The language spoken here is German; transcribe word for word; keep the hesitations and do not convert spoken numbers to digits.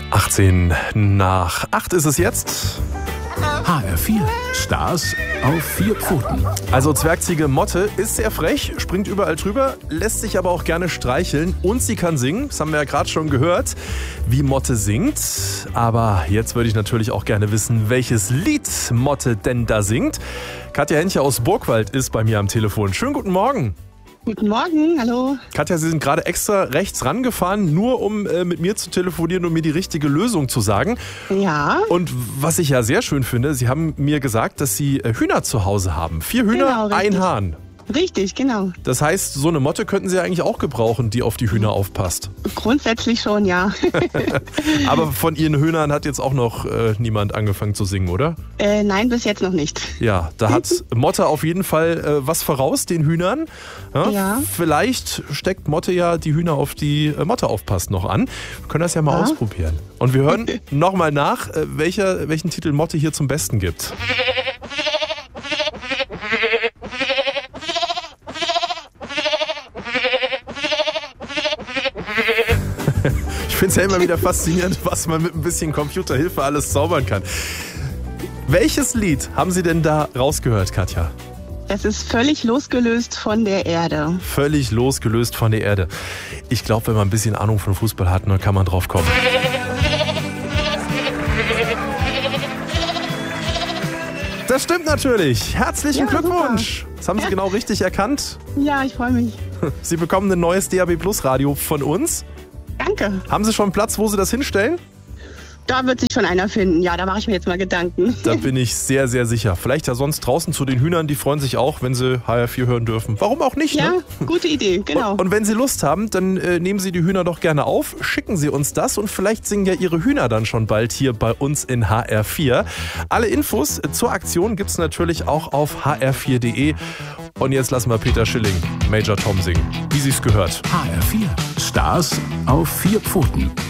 achtzehn nach acht ist es jetzt. H R vier, Stars auf vier Pfoten. Also Zwergziege Motte ist sehr frech, springt überall drüber, lässt sich aber auch gerne streicheln und sie kann singen. Das haben wir ja gerade schon gehört, wie Motte singt. Aber jetzt würde ich natürlich auch gerne wissen, welches Lied Motte denn da singt. Katja Henche aus Burgwald ist bei mir am Telefon. Schönen guten Morgen. Guten Morgen, hallo. Katja, Sie sind gerade extra rechts rangefahren, nur um äh, mit mir zu telefonieren und mir die richtige Lösung zu sagen. Ja. Und was ich ja sehr schön finde, Sie haben mir gesagt, dass Sie äh, Hühner zu Hause haben. Vier Hühner, Genau, ein richtig. Hahn. Richtig, genau. Das heißt, so eine Motte könnten Sie eigentlich auch gebrauchen, die auf die Hühner aufpasst. Grundsätzlich schon, ja. Aber von Ihren Hühnern hat jetzt auch noch äh, niemand angefangen zu singen, oder? äh, nein, bis jetzt noch nicht. Ja, da hat Motte auf jeden Fall äh, was voraus, den Hühnern. Ja, Ja. Vielleicht steckt Motte ja die Hühner, auf die äh, Motte aufpasst, noch an. Wir können das ja mal Ja. ausprobieren. Und wir hören nochmal nach, äh, welcher, welchen Titel Motte hier zum Besten gibt. Ich finde es ja immer wieder faszinierend, was man mit ein bisschen Computerhilfe alles zaubern kann. Welches Lied haben Sie denn da rausgehört, Katja? Es ist völlig losgelöst von der Erde. Völlig losgelöst von der Erde. Ich glaube, wenn man ein bisschen Ahnung von Fußball hat, dann kann man drauf kommen. Das stimmt natürlich. Herzlichen Ja, Glückwunsch. Das haben Sie genau richtig erkannt. Ja, ich freue mich. Sie bekommen ein neues D A B Plus Radio von uns. Danke. Haben Sie schon einen Platz, wo Sie das hinstellen? Da wird sich schon einer finden. Ja, da mache ich mir jetzt mal Gedanken. Da bin ich sehr, sehr sicher. Vielleicht ja sonst draußen zu den Hühnern, die freuen sich auch, wenn sie H R vier hören dürfen. Warum auch nicht, Ja, ne? gute Idee, genau. Und, und wenn Sie Lust haben, dann äh, nehmen Sie die Hühner doch gerne auf, schicken Sie uns das und vielleicht singen ja Ihre Hühner dann schon bald hier bei uns in H R vier. Alle Infos zur Aktion gibt es natürlich auch auf h r vier punkt de. Und jetzt lassen wir Peter Schilling, Major Tom singen, wie Sie es gehört. H R vier, Stars auf vier Pfoten.